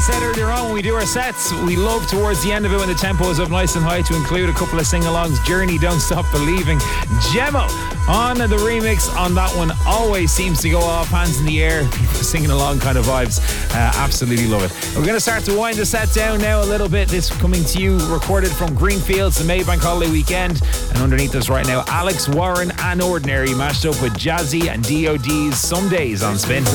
said earlier on, when we do our sets, we love towards the end of it when the tempo is up nice and high to include a couple of sing-alongs. Journey, Don't Stop Believing. Gemmo on the remix on that one always seems to go off, hands in the air, people singing along kind of vibes. Absolutely love it. We're going to start to wind the set down now a little bit. This coming to you recorded from Greenfields, the Maybank Holiday Weekend, and underneath us right now, Alex Warren and Ordinary mashed up with Jazzy and DOD's Some Days on Spin.